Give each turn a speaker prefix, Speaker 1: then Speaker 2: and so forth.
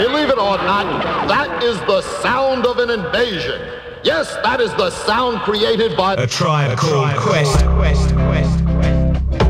Speaker 1: Believe it or not, that is the sound of an invasion. Yes, that is the sound created by
Speaker 2: A Tribe Called Quest.